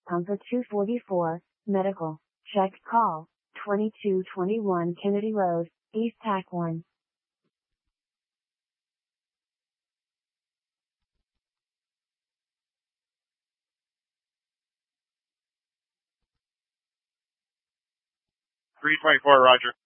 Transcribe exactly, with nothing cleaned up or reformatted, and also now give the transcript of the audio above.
Pumper two forty-four, medical, check call, twenty-two twenty-one Kennedy Road, East Tac one. three twenty-four, roger.